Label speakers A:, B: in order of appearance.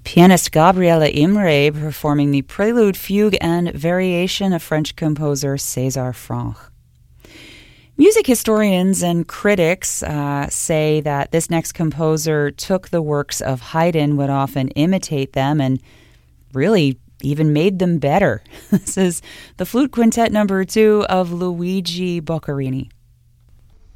A: Pianist Gabriele Imre performing the Prelude, Fugue, and Variation of French composer César Franck. Music historians and critics say that this next composer took the works of Haydn, would often imitate them, and really even made them better. This is the Flute Quintet number 2 of Luigi Boccherini.